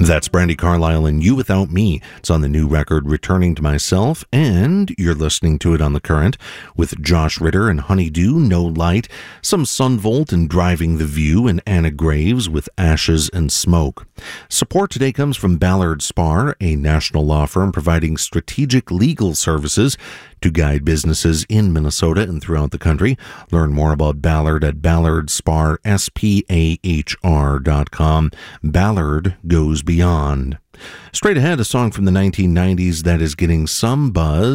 That's Brandi Carlile and You Without Me. It's on the new record Returning to Myself, and you're listening to it on The Current with Josh Ritter and Honeydew, No Light, some Sunvolt and Driving the View, and Anna Graves with Ashes and Smoke. Support today comes from Ballard Spahr, a national law firm providing strategic legal services to guide businesses in Minnesota and throughout the country. Learn more about Ballard at ballardspahr, SPAHR.com. Ballard goes beyond. Straight ahead, a song from the 1990s that is getting some buzz.